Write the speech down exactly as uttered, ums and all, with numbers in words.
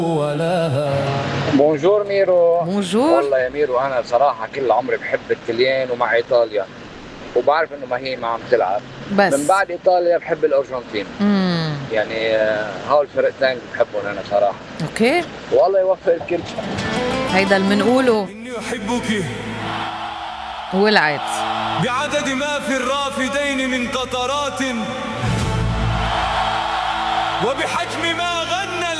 بونجور ميرو. بونجور. والله يا ميرو انا بصراحه كل عمري بحب الطليان ومع ايطاليا، وبعرف انه ما هي ما عم تلعب بس من بعد ايطاليا بحب الارجنتين. امم يعني آه، هول الفرقتين بحبهم انا صراحه. اوكي، والله يوفق الكل. هيدا اللي بنقوله إني أحبك ولعت. بعدد ما في الرافدين من قطرات، وبحجم ما